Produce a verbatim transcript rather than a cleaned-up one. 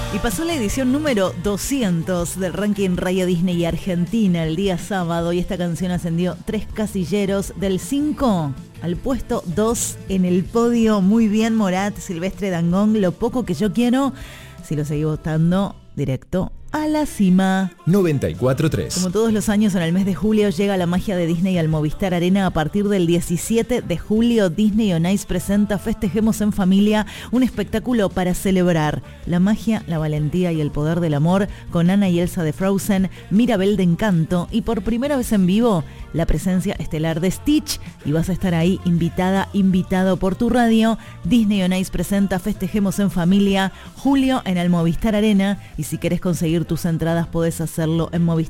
Y pasó la edición número doscientos del ranking Radio Disney Argentina el día sábado y esta canción ascendió tres casilleros del cinco al puesto dos en el podio. Muy bien, Morat, Silvestre Dangond, Lo poco que yo quiero. Si lo seguís votando, directo a la cima. noventa y cuatro punto tres. Como todos los años, en el mes de julio llega la magia de Disney al Movistar Arena. A partir del diecisiete de julio, Disney On Ice presenta Festejemos en Familia, un espectáculo para celebrar la magia, la valentía y el poder del amor, con Anna y Elsa de Frozen, Mirabel de Encanto y por primera vez en vivo, la presencia estelar de Stitch. Y vas a estar ahí invitada, invitado por tu radio. Disney On Ice presenta Festejemos en Familia, julio en el Movistar Arena. Y si querés conseguir tus entradas, podés hacerlo en Movistar